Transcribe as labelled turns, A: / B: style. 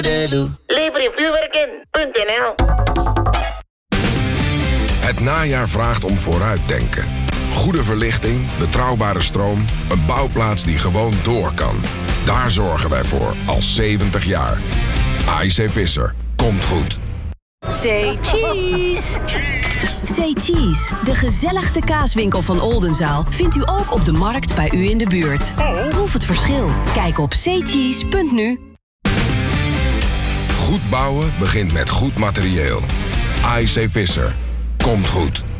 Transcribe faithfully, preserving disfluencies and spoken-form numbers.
A: Lever je vuurwerk in punt n l.
B: Het najaar vraagt om vooruitdenken. Goede verlichting, betrouwbare stroom, een bouwplaats die gewoon door kan. Daar zorgen wij voor al zeventig jaar. A I C Visser. Komt goed.
C: Say cheese. Say Cheese, de gezelligste kaaswinkel van Oldenzaal, vindt u ook op de markt bij u in de buurt. Proef het verschil. Kijk op say cheese punt n u.
B: Goed bouwen begint met goed materieel. A I C Visser. Komt goed.